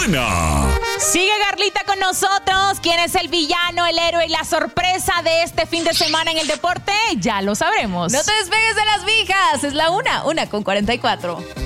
semana. Sigue Carlita con nosotros. ¿Quién es el villano, el héroe y la sorpresa de este fin de semana en el deporte? Ya lo sabremos. No te despegues de las vijas. Es la 1:44.